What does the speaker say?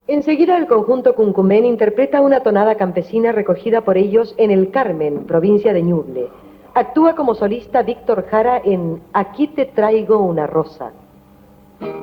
Enseguida el conjunto Cuncumén interpreta una tonada campesina recogida por ellos en El Carmen, provincia de Ñuble. Actúa como solista Víctor Jara en Aquí te traigo una rosa.